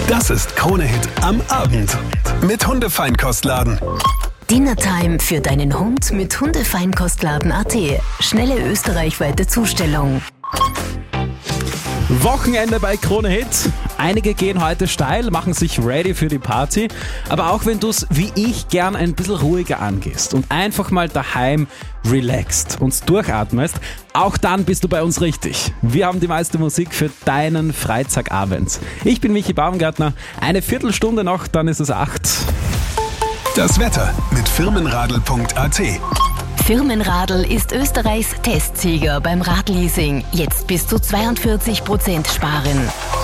Das ist Krone-Hit am Abend mit Hundefeinkostladen. Dinnertime für deinen Hund mit Hundefeinkostladen.at. Schnelle österreichweite Zustellung. Wochenende bei Krone-Hit. Einige gehen heute steil, machen sich ready für die Party. Aber auch wenn du es wie ich gern ein bisschen ruhiger angehst und einfach mal daheim relaxst und durchatmest, auch dann bist du bei uns richtig. Wir haben die meiste Musik für deinen Freitagabend. Ich bin Michi Baumgartner. Eine Viertelstunde noch, dann ist es 8. Das Wetter mit firmenradl.at. Firmenradl ist Österreichs Testsieger beim Radleasing. Jetzt bis zu 42% sparen.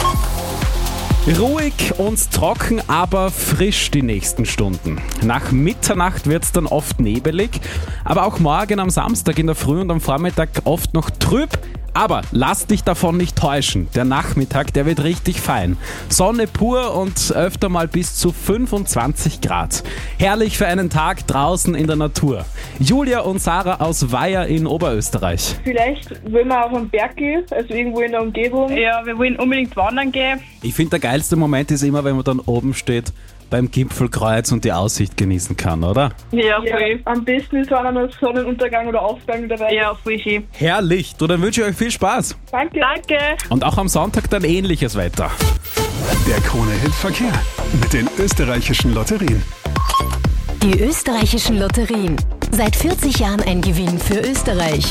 Ruhig und trocken, aber frisch die nächsten Stunden. Nach Mitternacht wird es dann oft nebelig, aber auch morgen am Samstag in der Früh und am Vormittag oft noch trüb. Aber lass dich davon nicht täuschen. Der Nachmittag, der wird richtig fein. Sonne pur und öfter mal bis zu 25 Grad. Herrlich für einen Tag draußen in der Natur. Julia und Sarah aus Weiher in Oberösterreich. Vielleicht wollen wir auf den Berg gehen, also irgendwo in der Umgebung. Ja, wir wollen unbedingt wandern gehen. Ich finde, der geilste Moment ist immer, wenn man dann oben steht beim Gipfelkreuz und die Aussicht genießen kann, oder? Ja, voll. Am besten ist auch noch Sonnenuntergang oder Aufgang dabei. Ja, voll schön. Herrlich. Du, dann wünsche ich euch viel Spaß. Danke. Danke. Und auch am Sonntag dann ähnliches Wetter. Der Krone-Hit-Verkehr mit den österreichischen Lotterien. Die österreichischen Lotterien. Seit 40 Jahren ein Gewinn für Österreich.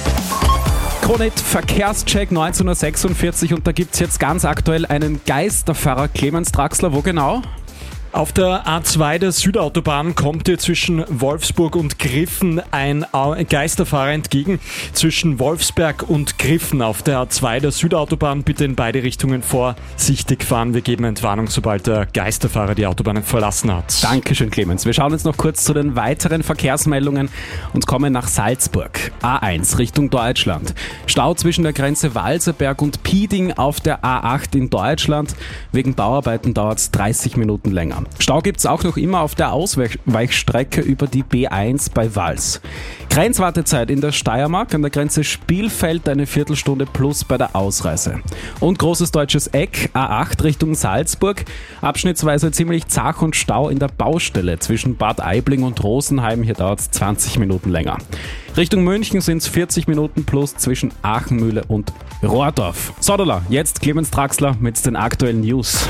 Krone-Hit Verkehrscheck 1946 und da gibt es jetzt ganz aktuell einen Geisterfahrer. Clemens Draxler, wo genau? Auf der A2 der Südautobahn kommt dir zwischen Wolfsburg und Griffen ein Geisterfahrer entgegen. Zwischen Wolfsberg und Griffen auf der A2 der Südautobahn bitte in beide Richtungen vorsichtig fahren. Wir geben Entwarnung, sobald der Geisterfahrer die Autobahn verlassen hat. Dankeschön, Clemens. Wir schauen jetzt noch kurz zu den weiteren Verkehrsmeldungen und kommen nach Salzburg. A1 Richtung Deutschland. Stau zwischen der Grenze Walserberg und Pieding auf der A8 in Deutschland. Wegen Bauarbeiten dauert es 30 Minuten länger. Stau gibt es auch noch immer auf der Ausweichstrecke über die B1 bei Wals. Grenzwartezeit in der Steiermark an der Grenze Spielfeld eine Viertelstunde plus bei der Ausreise. Und großes deutsches Eck, A8 Richtung Salzburg, abschnittsweise ziemlich zach und Stau in der Baustelle zwischen Bad Aibling und Rosenheim, hier dauert es 20 Minuten länger. Richtung München sind es 40 Minuten plus zwischen Aachenmühle und Rohrdorf. Sodala, jetzt Clemens Draxler mit den aktuellen News.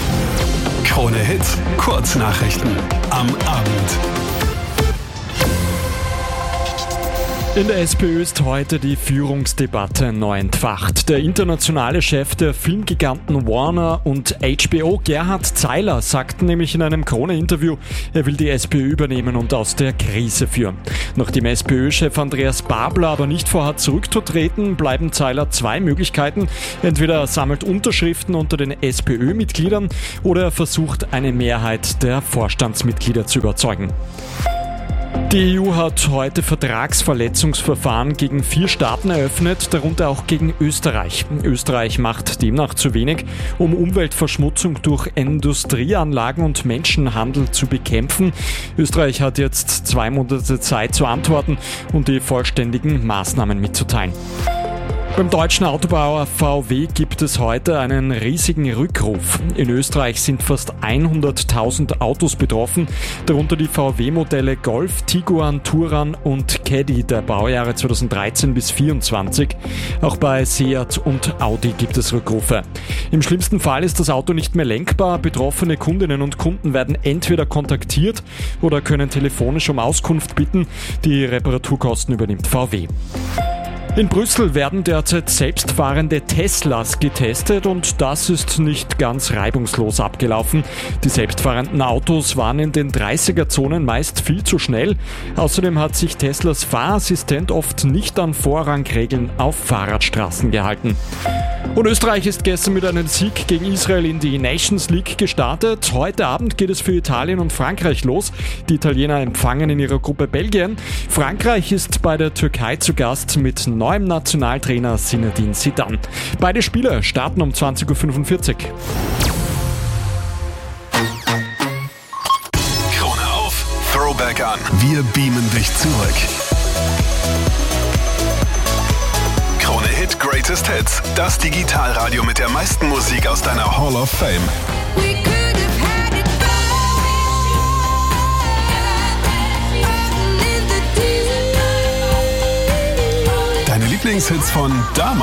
Krone-Hit Kurznachrichten am Abend. In der SPÖ ist heute die Führungsdebatte neu entfacht. Der internationale Chef der Filmgiganten Warner und HBO, Gerhard Zeiler, sagte nämlich in einem Krone-Interview, er will die SPÖ übernehmen und aus der Krise führen. Nachdem SPÖ-Chef Andreas Babler aber nicht vorhat zurückzutreten, bleiben Zeiler zwei Möglichkeiten. Entweder er sammelt Unterschriften unter den SPÖ-Mitgliedern oder er versucht, eine Mehrheit der Vorstandsmitglieder zu überzeugen. Die EU hat heute Vertragsverletzungsverfahren gegen 4 Staaten eröffnet, darunter auch gegen Österreich. Österreich macht demnach zu wenig, um Umweltverschmutzung durch Industrieanlagen und Menschenhandel zu bekämpfen. Österreich hat jetzt 2 Monate Zeit zu antworten und die vollständigen Maßnahmen mitzuteilen. Beim deutschen Autobauer VW gibt es heute einen riesigen Rückruf. In Österreich sind fast 100.000 Autos betroffen, darunter die VW-Modelle Golf, Tiguan, Touran und Caddy der Baujahre 2013 bis 2024. Auch bei Seat und Audi gibt es Rückrufe. Im schlimmsten Fall ist das Auto nicht mehr lenkbar. Betroffene Kundinnen und Kunden werden entweder kontaktiert oder können telefonisch um Auskunft bitten. Die Reparaturkosten übernimmt VW. In Brüssel werden derzeit selbstfahrende Teslas getestet und das ist nicht ganz reibungslos abgelaufen. Die selbstfahrenden Autos waren in den 30er-Zonen meist viel zu schnell. Außerdem hat sich Teslas Fahrassistent oft nicht an Vorrangregeln auf Fahrradstraßen gehalten. Und Österreich ist gestern mit einem Sieg gegen Israel in die Nations League gestartet. Heute Abend geht es für Italien und Frankreich los. Die Italiener empfangen in ihrer Gruppe Belgien. Frankreich ist bei der Türkei zu Gast mit neuem Nationaltrainer Zinedine Zidane. Beide Spiele starten um 20.45 Uhr. Krone auf, Throwback an. Wir beamen dich zurück. Krone Hit Great Greatest Hits. Das Digitalradio mit der meisten Musik aus deiner Hall of Fame. Deine Lieblingshits von damals.